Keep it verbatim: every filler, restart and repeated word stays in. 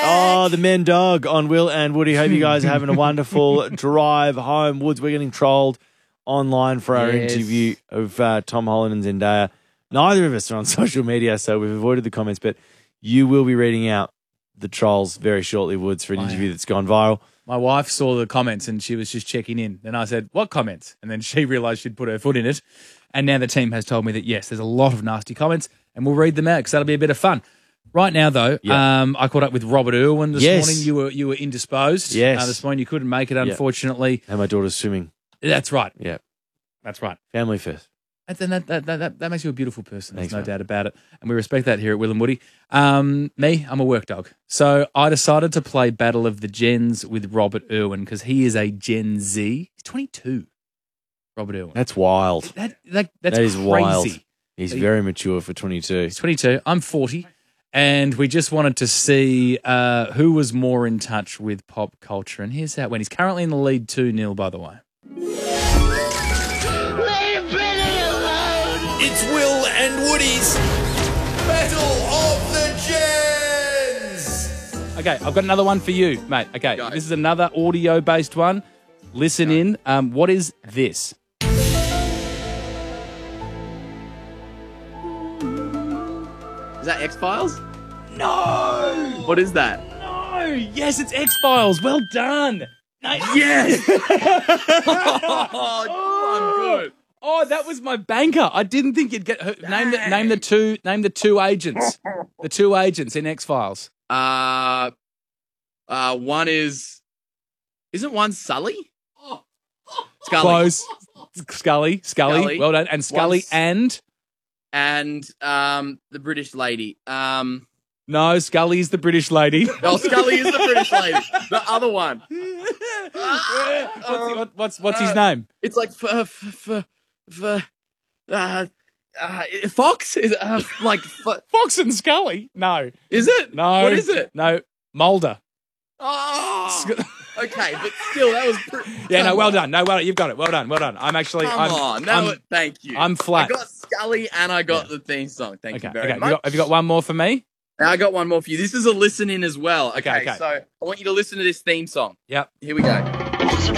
Oh, the men dog on Will and Woody. Hope you guys are having a wonderful drive home. Woods, we're getting trolled online for our Yes. interview of uh, Tom Holland and Zendaya. Neither of us are on social media, so we've avoided the comments, but you will be reading out the trolls very shortly, Woods, for an Oh, interview yeah. that's gone viral. My wife saw the comments and she was just checking in. And I said, what comments? And then she realised she'd put her foot in it. And now the team has told me that, yes, there's a lot of nasty comments and we'll read them out because that'll be a bit of fun. Right now, though, Yeah. um, I caught up with Robert Irwin this Yes. morning. You were you were indisposed. Yes. Uh, this morning you couldn't make it, unfortunately. And my daughter's swimming. That's right. Yeah. That's right. Family first. And then that, that, that, that, that makes you a beautiful person. Thanks, There's no man. doubt about it. And we respect that here at Will and Woody. Um, me, I'm a work dog. So I decided to play Battle of the Gens with Robert Irwin because he is a Gen Z. He's twenty-two, Robert Irwin. That's wild. That, that, that's That is crazy. wild. He's He- very mature for twenty-two. He's twenty-two. I'm forty. And we just wanted to see uh, who was more in touch with pop culture. And here's how it went. He's currently in the lead two nil, by the way. It's Will and Woody's Battle of the Gens. Okay, I've got another one for you, mate. Okay, Go. this is another audio-based one. Listen in. Um, what is this? Is that X-Files? No! What is that? No! Yes, it's X-Files. Well done. No- Yes! oh, I'm good. Oh, that was my banker. I didn't think you'd get her. Name the name the two name the two agents. The two agents in X-Files. Uh, uh, one is... Isn't one Sully? Scully. Close. Scully. Scully. Scully. Well done. And Scully One's- and And um, the British lady. Um, no, Scully's the British lady. oh, Scully is the British lady. The other one. what's, what- what's what's his name? It's like for for for uh, uh, Fox is uh, like f- Fox and Scully. No. is it? No. What is it? No. Mulder. Oh, okay, but still, that was pre- Yeah, no, Come well on. done. No, well, you've got it. Well done. Well done. I'm actually. Come I'm, on, that I'm, was, thank you. I'm flat. I got Scully and I got the theme song. Thank okay. you very Okay. Have much. you, got, have you got one more for me? Now I got one more for you. This is a listen in as well. Okay, Okay, okay. so I want you to listen to this theme song. Yep. Here we go. Some